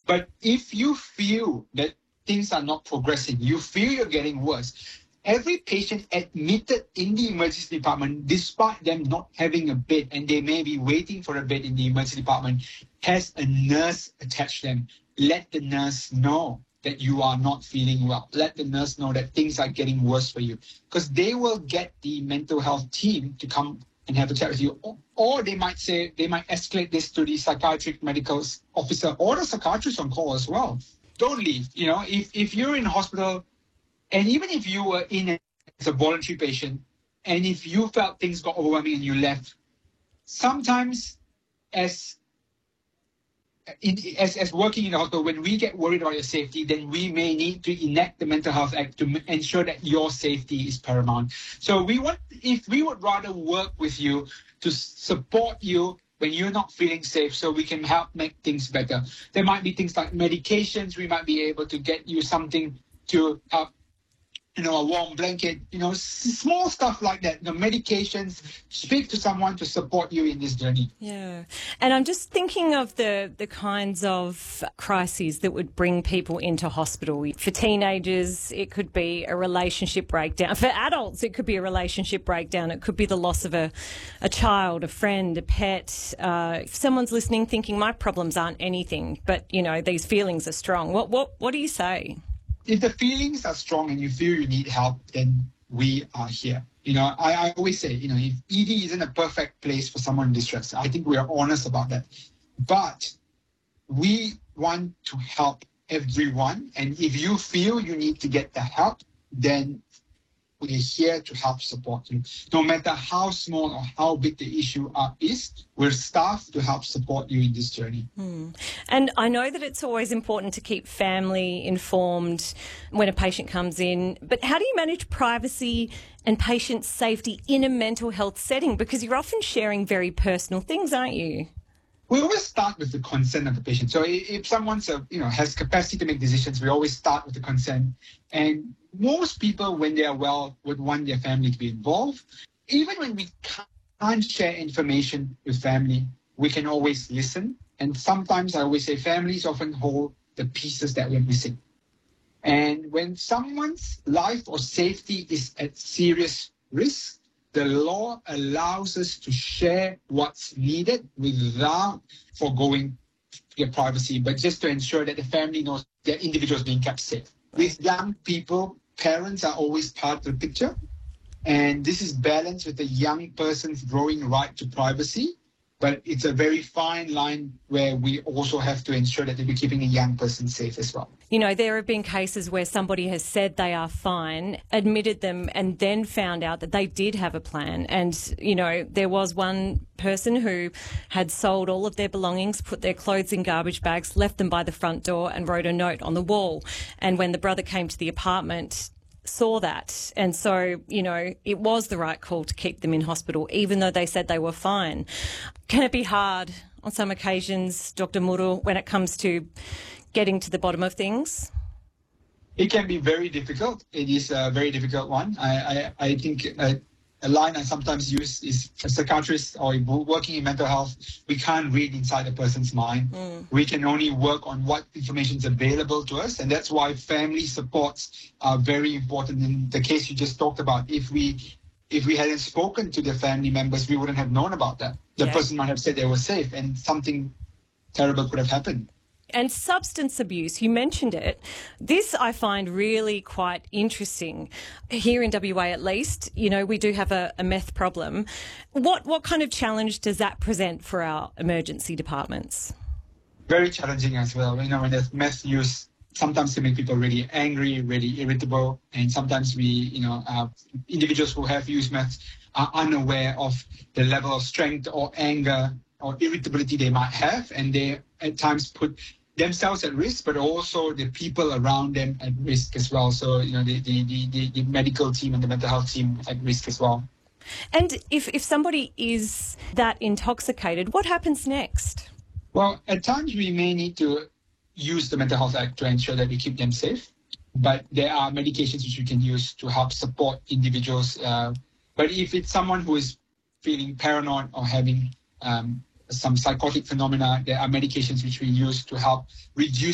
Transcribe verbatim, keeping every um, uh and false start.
But if you feel that things are not progressing, you feel you're getting worse, every patient admitted in the emergency department, despite them not having a bed, and they may be waiting for a bed in the emergency department, has a nurse attached to them. Let the nurse know that you are not feeling well. Let the nurse know that things are getting worse for you, because they will get the mental health team to come and have a chat with you. Or, or they might say, they might escalate this to the psychiatric medical officer or the psychiatrist on call as well. Don't leave. You know, if, if you're in a hospital, and even if you were in it as a voluntary patient, and if you felt things got overwhelming and you left, sometimes as In, as, as working in the hospital, when we get worried about your safety, then we may need to enact the Mental Health Act to m- ensure that your safety is paramount. So we want, if we would rather work with you to support you when you're not feeling safe, so we can help make things better. There might be things like medications. We might be able to get you something to help, you know, a warm blanket, you know, s- small stuff like that, you know, medications. Speak to someone to support you in this journey. Yeah. And I'm just thinking of the, the kinds of crises that would bring people into hospital. For teenagers, it could be a relationship breakdown. For adults, it could be a relationship breakdown. It could be the loss of a, a child, a friend, a pet. Uh, if someone's listening thinking my problems aren't anything, but, you know, these feelings are strong, what, what, what do you say? If the feelings are strong and you feel you need help, then we are here. You know, I, I always say, you know, if E D isn't a perfect place for someone in distress, I think we are honest about that. But we want to help everyone. And if you feel you need to get the help, then we're here to help support you. No matter how small or how big the issue uh, is, we're staffed to help support you in this journey. Hmm. And I know that it's always important to keep family informed when a patient comes in, but how do you manage privacy and patient safety in a mental health setting? Because you're often sharing very personal things, aren't you? We always start with the consent of the patient. So if someone's, a, you know, has capacity to make decisions, we always start with the consent. And most people, when they are well, would want their family to be involved. Even when we can't share information with family, we can always listen. And sometimes I always say families often hold the pieces that we're missing. And when someone's life or safety is at serious risk, the law allows us to share what's needed without foregoing their privacy, but just to ensure that the family knows their individual is being kept safe. With young people, parents are always part of the picture. And this is balanced with the young person's growing right to privacy. But it's a very fine line where we also have to ensure that we're keeping a young person safe as well. You know, there have been cases where somebody has said they are fine, admitted them, and then found out that they did have a plan. And, you know, there was one person who had sold all of their belongings, put their clothes in garbage bags, left them by the front door and wrote a note on the wall. And when the brother came to the apartment, saw that. And so, you know, it was the right call to keep them in hospital, even though they said they were fine. Can it be hard on some occasions, Doctor Muru, when it comes to getting to the bottom of things? It can be very difficult. It is a very difficult one. I, I, I think a, a line I sometimes use is a psychiatrist or working in mental health, we can't read inside a person's mind. Mm. We can only work on what information is available to us. And that's why family supports are very important. In the case you just talked about, if we if we hadn't spoken to the family members, we wouldn't have known about that. The yeah. person might have said they were safe and something terrible could have happened. And substance abuse, you mentioned it. This I find really quite interesting. Here in W A at least, you know, we do have a, a meth problem. What what kind of challenge does that present for our emergency departments? Very challenging as well. You know, when there's meth use, sometimes they make people really angry, really irritable. And sometimes we, you know, uh, individuals who have used meth are unaware of the level of strength or anger or irritability they might have. And they at times put themselves at risk, but also the people around them at risk as well. So, you know, the, the, the, the medical team and the mental health team at risk as well. And if, if somebody is that intoxicated, what happens next? Well, at times we may need to use the Mental Health Act to ensure that we keep them safe. But there are medications which we can use to help support individuals. Uh, but if it's someone who is feeling paranoid or having um, some psychotic phenomena, there are medications which we use to help reduce